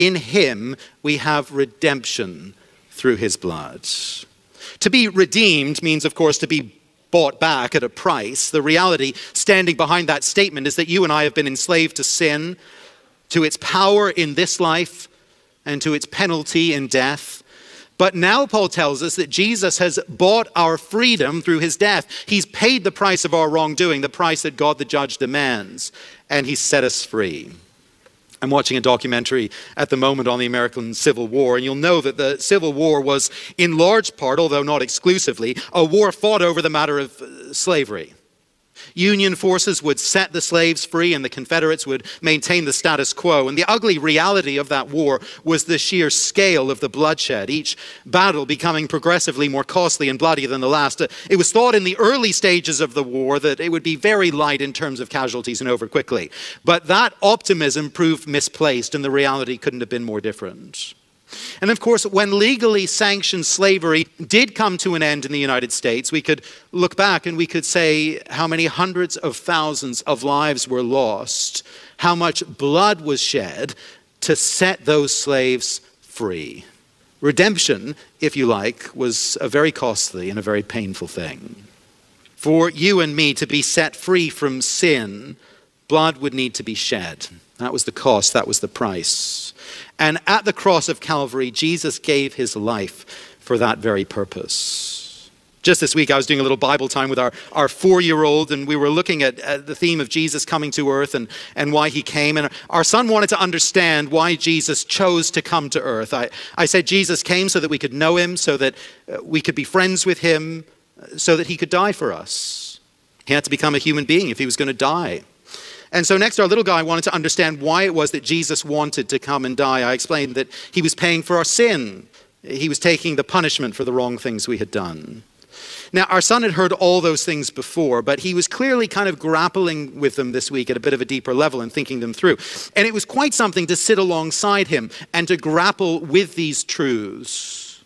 In him we have redemption through his blood. To be redeemed means, of course, to be bought back at a price. The reality standing behind that statement is that you and I have been enslaved to sin, to its power in this life, and to its penalty in death. But now Paul tells us that Jesus has bought our freedom through his death. He's paid the price of our wrongdoing, the price that God the judge demands, and he's set us free. I'm watching a documentary at the moment on the American Civil War, and you'll know that the Civil War was in large part, although not exclusively, a war fought over the matter of slavery. Union forces would set the slaves free and the Confederates would maintain the status quo. And the ugly reality of that war was the sheer scale of the bloodshed, each battle becoming progressively more costly and bloody than the last. It was thought in the early stages of the war that it would be very light in terms of casualties and over quickly. But that optimism proved misplaced, and the reality couldn't have been more different. And of course, when legally sanctioned slavery did come to an end in the United States, we could look back and we could say how many hundreds of thousands of lives were lost, how much blood was shed to set those slaves free. Redemption, if you like, was a very costly and a very painful thing. For you and me to be set free from sin, blood would need to be shed. That was the cost, that was the price. And at the cross of Calvary, Jesus gave his life for that very purpose. Just this week, I was doing a little Bible time with our 4-year-old, and we were looking at the theme of Jesus coming to earth and why he came. And our son wanted to understand why Jesus chose to come to earth. I said Jesus came so that we could know him, so that we could be friends with him, so that he could die for us. He had to become a human being if he was going to die. And so next, our little guy wanted to understand why it was that Jesus wanted to come and die. I explained that he was paying for our sin. He was taking the punishment for the wrong things we had done. Now, our son had heard all those things before, but he was clearly kind of grappling with them this week at a bit of a deeper level and thinking them through. And it was quite something to sit alongside him and to grapple with these truths,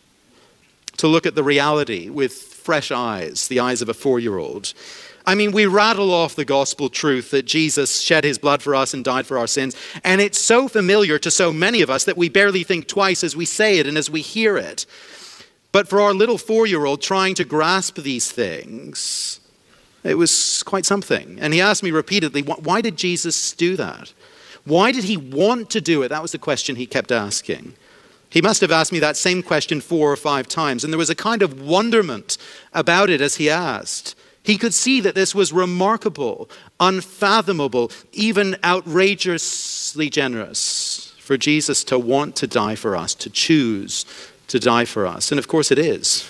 to look at the reality with fresh eyes, the eyes of a 4-year-old. I mean, we rattle off the gospel truth that Jesus shed his blood for us and died for our sins, and it's so familiar to so many of us that we barely think twice as we say it and as we hear it. But for our little 4-year-old trying to grasp these things, it was quite something. And he asked me repeatedly, why did Jesus do that? Why did he want to do it? That was the question he kept asking. He must have asked me that same question 4 or 5 times, and there was a kind of wonderment about it as he asked. He could see that this was remarkable, unfathomable, even outrageously generous for Jesus to want to die for us, to choose to die for us. And of course it is.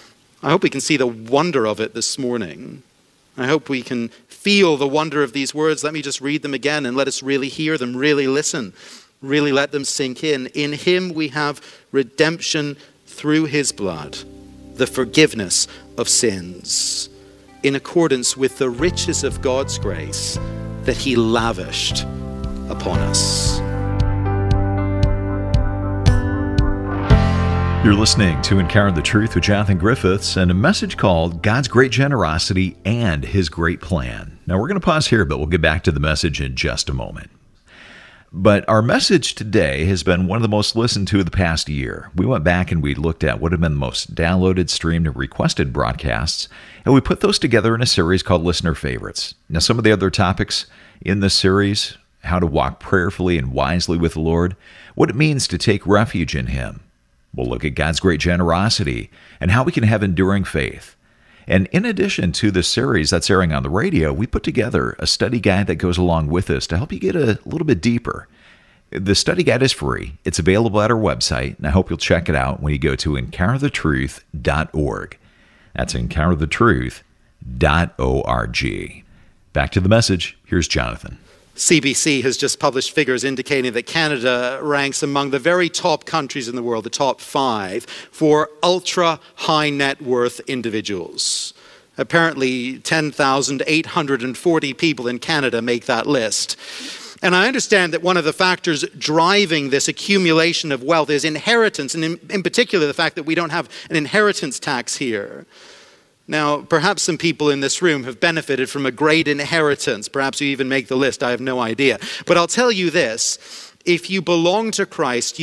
I hope we can see the wonder of it this morning. I hope we can feel the wonder of these words. Let me just read them again and let us really hear them, really listen, really let them sink in. In him we have redemption through his blood, the forgiveness of sins, in accordance with the riches of God's grace that he lavished upon us. You're listening to Encounter the Truth with Jonathan Griffiths and a message called God's Great Generosity and His Great Plan. Now we're going to pause here, but we'll get back to the message in just a moment. But our message today has been one of the most listened to the past year. We went back and we looked at what have been the most downloaded, streamed, and requested broadcasts, and we put those together in a series called Listener Favorites. Now, some of the other topics in this series, how to walk prayerfully and wisely with the Lord, what it means to take refuge in Him. We'll look at God's great generosity and how we can have enduring faith. And in addition to the series that's airing on the radio, we put together a study guide that goes along with this to help you get a little bit deeper. The study guide is free. It's available at our website, and I hope you'll check it out when you go to encounterthetruth.org. That's encounterthetruth.org. Back to the message. Here's Jonathan. CBC has just published figures indicating that Canada ranks among the very top countries in the world, the top 5, for ultra-high net worth individuals. Apparently, 10,840 people in Canada make that list. And I understand that one of the factors driving this accumulation of wealth is inheritance, and in particular the fact that we don't have an inheritance tax here. Now, perhaps some people in this room have benefited from a great inheritance. Perhaps you even make the list. I have no idea. But I'll tell you this. If you belong to Christ,